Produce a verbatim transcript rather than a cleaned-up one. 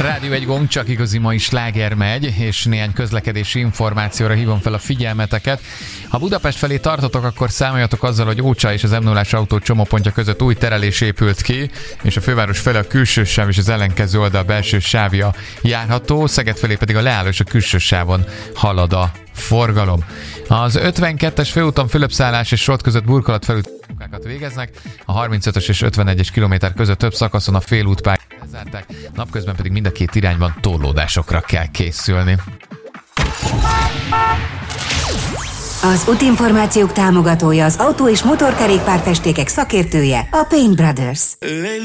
Rádió egy gong, csak igazi mai sláger megy, és néhány közlekedési információra hívom fel a figyelmeteket. Ha Budapest felé tartotok, akkor számoljatok azzal, hogy Ócsa és az em nullás autó csomópontja között új terelés épült ki, és a főváros felé a külső sáv és az ellenkező oldal belső sávja járható, Szeged felé pedig a leálló és a külső sávon halad a forgalom. Az ötvenkettes főúton Fülöpszállás és Sort között burkolatfelújításokat végeznek, a harmincötös és ötvenegyes kilométer között több szakaszon a félútpályát lezárták, napközben pedig mind a két irányban torlódásokra kell készülni. Az útinformációk támogatója, az autó- és motorkerékpárfestékek szakértője, a Paint Brothers.